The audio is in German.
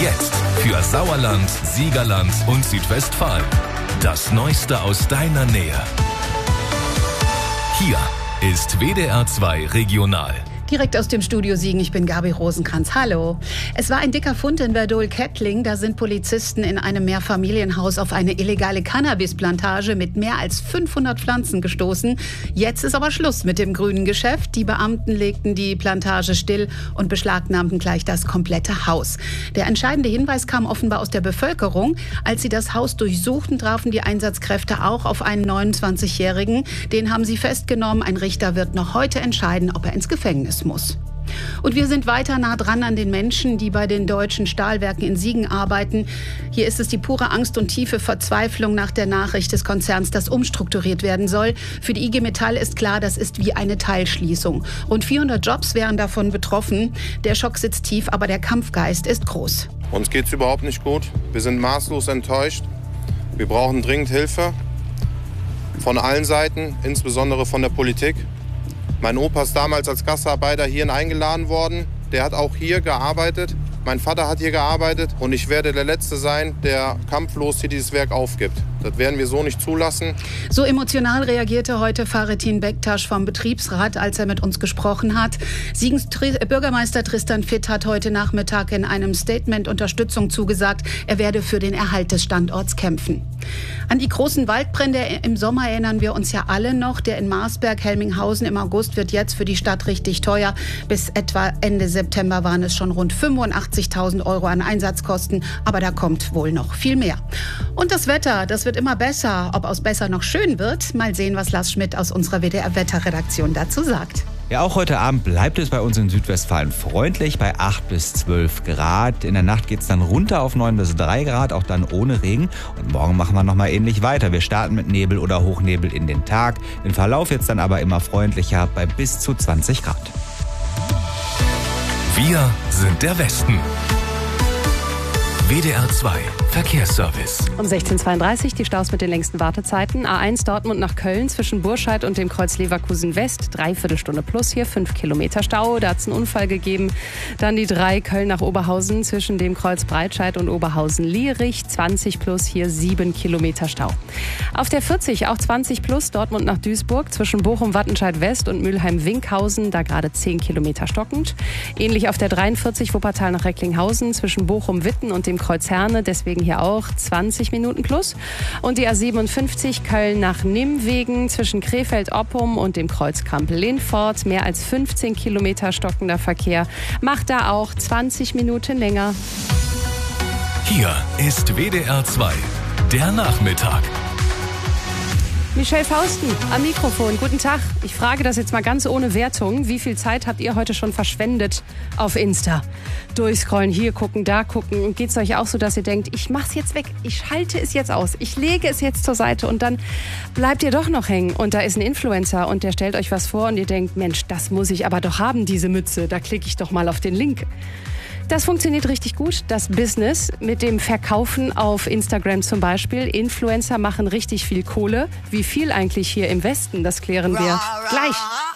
Jetzt für Sauerland, Siegerland und Südwestfalen. Das Neueste aus deiner Nähe. Hier ist WDR 2 Regional. Direkt aus dem Studio Siegen, ich bin Gabi Rosenkranz. Hallo. Es war ein dicker Fund in Werdohl-Kettling. Da sind Polizisten in einem Mehrfamilienhaus auf eine illegale Cannabisplantage mit mehr als 500 Pflanzen gestoßen. Jetzt ist aber Schluss mit dem grünen Geschäft. Die Beamten legten die Plantage still und beschlagnahmten gleich das komplette Haus. Der entscheidende Hinweis kam offenbar aus der Bevölkerung. Als sie das Haus durchsuchten, trafen die Einsatzkräfte auch auf einen 29-Jährigen. Den haben sie festgenommen. Ein Richter wird noch heute entscheiden, ob er ins Gefängnis muss. Und wir sind weiter nah dran an den Menschen, die bei den deutschen Stahlwerken in Siegen arbeiten. Hier ist es die pure Angst und tiefe Verzweiflung nach der Nachricht des Konzerns, das umstrukturiert werden soll. Für die IG Metall ist klar, das ist wie eine Teilschließung. Rund 400 Jobs wären davon betroffen. Der Schock sitzt tief, aber der Kampfgeist ist groß. Uns geht's überhaupt nicht gut. Wir sind maßlos enttäuscht. Wir brauchen dringend Hilfe von allen Seiten, insbesondere von der Politik. Mein Opa ist damals als Gastarbeiter hierhin eingeladen worden. Der hat auch hier gearbeitet. Mein Vater hat hier gearbeitet. Und ich werde der Letzte sein, der kampflos hier dieses Werk aufgibt. Das werden wir so nicht zulassen. So emotional reagierte heute Faretin Bektasch vom Betriebsrat, als er mit uns gesprochen hat. Siegens Bürgermeister Tristan Vitt hat heute Nachmittag in einem Statement Unterstützung zugesagt. Er werde für den Erhalt des Standorts kämpfen. An die großen Waldbrände im Sommer erinnern wir uns ja alle noch. Der in Marsberg, Helminghausen im August wird jetzt für die Stadt richtig teuer. Bis etwa Ende September waren es schon rund 85.000 € an Einsatzkosten. Aber da kommt wohl noch viel mehr. Und das Wetter, das wird immer besser. Ob aus besser noch schön wird, mal sehen, was Lars Schmidt aus unserer WDR-Wetterredaktion dazu sagt. Ja, auch heute Abend bleibt es bei uns in Südwestfalen freundlich bei 8 bis 12 Grad. In der Nacht geht es dann runter auf 9 bis 3 Grad, auch dann ohne Regen. Und morgen machen wir nochmal ähnlich weiter. Wir starten mit Nebel oder Hochnebel in den Tag. Den Verlauf jetzt dann aber immer freundlicher bei bis zu 20 Grad. Wir sind der Westen. WDR 2 Verkehrsservice. Um 16:32 Uhr die Staus mit den längsten Wartezeiten. A1 Dortmund nach Köln zwischen Burscheid und dem Kreuz Leverkusen West. 3/4 Stunde plus hier, 5 Kilometer Stau. Da hat es einen Unfall gegeben. Dann die 3 Köln nach Oberhausen zwischen dem Kreuz Breitscheid und Oberhausen-Lierich. 20 plus hier, 7 Kilometer Stau. Auf der 40 auch 20 plus Dortmund nach Duisburg zwischen Bochum-Wattenscheid West und Mülheim-Winkhausen. Da gerade 10 Kilometer stockend. Ähnlich auf der 43 Wuppertal nach Recklinghausen zwischen Bochum-Witten und dem Kreuz Herne, deswegen hier auch 20 Minuten plus. Und die A57 Köln nach Nimwegen zwischen Krefeld-Oppum und dem Kreuz Kampel-Lindfort. Mehr als 15 Kilometer stockender Verkehr. Macht da auch 20 Minuten länger. Hier ist WDR 2, der Nachmittag. Michelle Fausten am Mikrofon. Guten Tag. Ich frage das jetzt mal ganz ohne Wertung. Wie viel Zeit habt ihr heute schon verschwendet auf Insta? Durchscrollen, hier gucken, da gucken. Und geht es euch auch so, dass ihr denkt, ich mach's jetzt weg, ich schalte es jetzt aus, ich lege es jetzt zur Seite und dann bleibt ihr doch noch hängen. Und da ist ein Influencer und der stellt euch was vor und ihr denkt, Mensch, das muss ich aber doch haben, diese Mütze. Da klicke ich doch mal auf den Link. Das funktioniert richtig gut, das Business mit dem Verkaufen auf Instagram zum Beispiel. Influencer machen richtig viel Kohle. Wie viel eigentlich hier im Westen, das klären wir gleich.